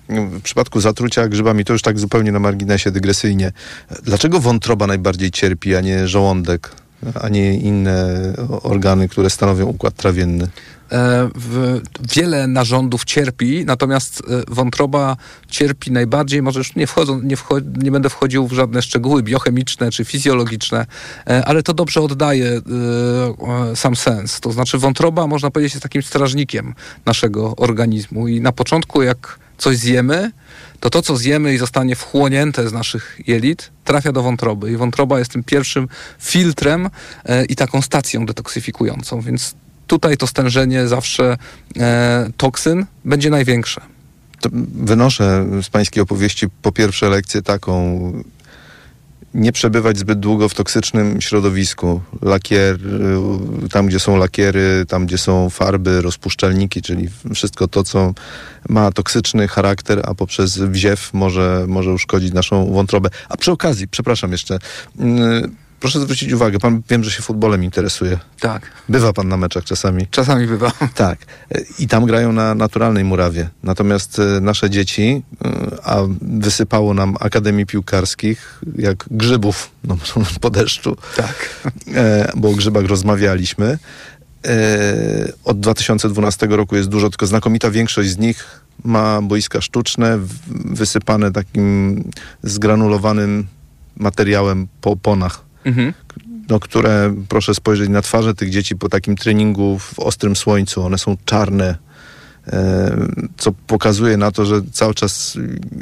w przypadku zatrucia grzybami, to już tak zupełnie na marginesie, dygresyjnie, dlaczego wątroba najbardziej cierpi, a nie żołądek, a nie inne organy, które stanowią układ trawienny? Wiele narządów cierpi, natomiast wątroba cierpi najbardziej, może już nie będę wchodził w żadne szczegóły biochemiczne czy fizjologiczne, ale to dobrze oddaje sam sens. To znaczy wątroba, można powiedzieć, jest takim strażnikiem naszego organizmu i na początku jak coś zjemy, to co zjemy i zostanie wchłonięte z naszych jelit, trafia do wątroby i wątroba jest tym pierwszym filtrem i taką stacją detoksyfikującą, więc tutaj to stężenie zawsze toksyn będzie największe. To wynoszę z pańskiej opowieści po pierwsze lekcję taką: nie przebywać zbyt długo w toksycznym środowisku. Tam gdzie są lakiery, tam gdzie są farby, rozpuszczalniki, czyli wszystko to, co ma toksyczny charakter, a poprzez wziew może uszkodzić naszą wątrobę. A przy okazji, przepraszam jeszcze, proszę zwrócić uwagę, pan, wiem, że się futbolem interesuje. Tak. Bywa pan na meczach czasami? Czasami bywa. Tak. I tam grają na naturalnej murawie. Natomiast nasze dzieci, a wysypało nam akademii piłkarskich jak grzybów po deszczu. Tak. Bo o grzybach rozmawialiśmy. Od 2012 roku jest dużo, tylko znakomita większość z nich ma boiska sztuczne, wysypane takim zgranulowanym materiałem po oponach. Mhm. Które, proszę spojrzeć na twarze tych dzieci po takim treningu w ostrym słońcu. One są czarne, co pokazuje na to, że cały czas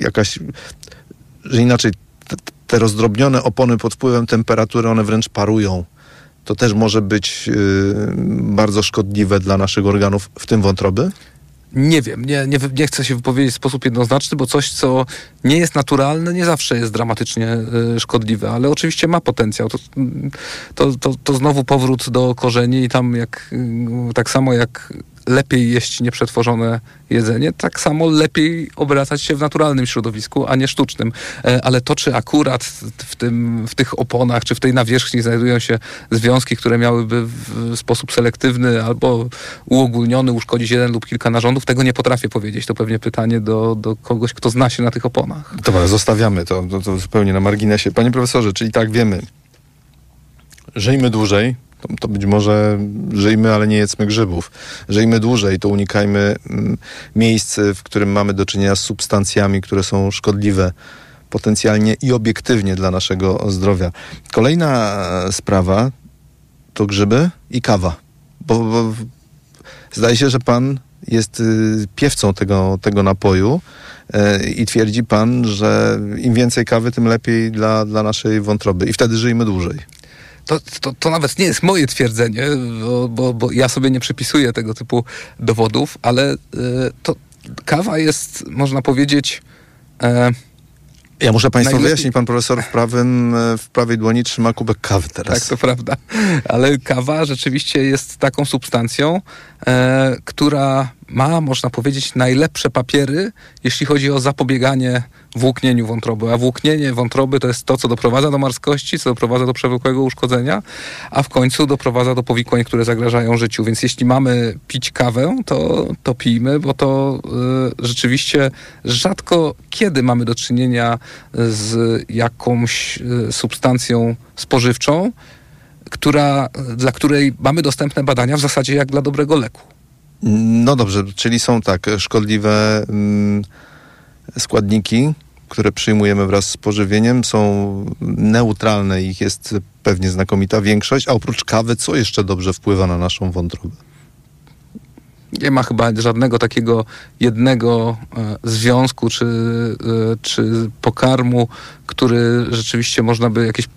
że inaczej te rozdrobnione opony pod wpływem temperatury, one wręcz parują. To też może być bardzo szkodliwe dla naszych organów, w tym wątroby? Nie wiem, nie chcę się wypowiedzieć w sposób jednoznaczny, bo coś, co nie jest naturalne, nie zawsze jest dramatycznie szkodliwe, ale oczywiście ma potencjał. To znowu powrót do korzeni i tam tak samo jak lepiej jeść nieprzetworzone jedzenie, tak samo lepiej obracać się w naturalnym środowisku, a nie sztucznym. Ale to, czy akurat w tych oponach, czy w tej nawierzchni znajdują się związki, które miałyby w sposób selektywny albo uogólniony uszkodzić jeden lub kilka narządów, tego nie potrafię powiedzieć. To pewnie pytanie do kogoś, kto zna się na tych oponach. Dobra, zostawiamy to zupełnie na marginesie. Panie profesorze, czyli tak wiemy, żyjmy dłużej, to być może żyjmy, ale nie jedzmy grzybów. Żyjmy dłużej, to unikajmy miejsc, w którym mamy do czynienia z substancjami, które są szkodliwe potencjalnie i obiektywnie dla naszego zdrowia. Kolejna sprawa to grzyby i kawa. Bo zdaje się, że pan jest piewcą tego napoju i twierdzi pan, że im więcej kawy, tym lepiej dla naszej wątroby. I wtedy żyjmy dłużej. To nawet nie jest moje twierdzenie, bo ja sobie nie przypisuję tego typu dowodów, ale kawa jest, można powiedzieć... Ja muszę państwu wyjaśnić, pan profesor w prawej dłoni trzyma kubek kawy teraz. Tak, to prawda. Ale kawa rzeczywiście jest taką substancją, która ma, można powiedzieć, najlepsze papiery, jeśli chodzi o zapobieganie włóknieniu wątroby. A włóknienie wątroby to jest to, co doprowadza do marskości, co doprowadza do przewlekłego uszkodzenia, a w końcu doprowadza do powikłań, które zagrażają życiu. Więc jeśli mamy pić kawę, to pijmy, bo to rzeczywiście rzadko kiedy mamy do czynienia z jakąś substancją spożywczą, dla której mamy dostępne badania w zasadzie jak dla dobrego leku. No dobrze, czyli są tak szkodliwe składniki, które przyjmujemy wraz z pożywieniem, są neutralne, ich jest pewnie znakomita większość, a oprócz kawy co jeszcze dobrze wpływa na naszą wątrobę? Nie ma chyba żadnego takiego jednego związku czy pokarmu, który rzeczywiście można by jakieś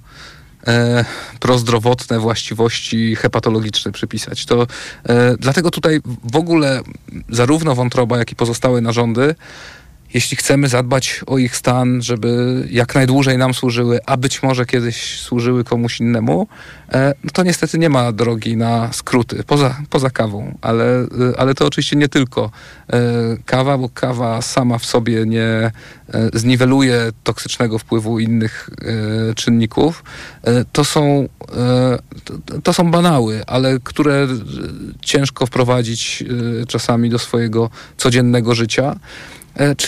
prozdrowotne właściwości hepatologiczne przypisać. Dlatego tutaj w ogóle zarówno wątroba, jak i pozostałe narządy, jeśli chcemy zadbać o ich stan, żeby jak najdłużej nam służyły, a być może kiedyś służyły komuś innemu, no to niestety nie ma drogi na skróty, poza kawą. Ale to oczywiście nie tylko kawa, bo kawa sama w sobie nie zniweluje toksycznego wpływu innych czynników. To są banały, ale które ciężko wprowadzić czasami do swojego codziennego życia.